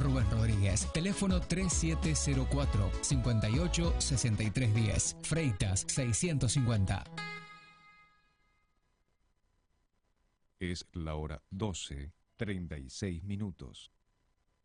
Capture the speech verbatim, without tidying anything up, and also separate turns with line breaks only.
Rubén Rodríguez. Teléfono tres siete cero cuatro, cinco ocho, seis tres uno cero. Freitas seiscientos cincuenta.
Es la hora doce, treinta y seis minutos.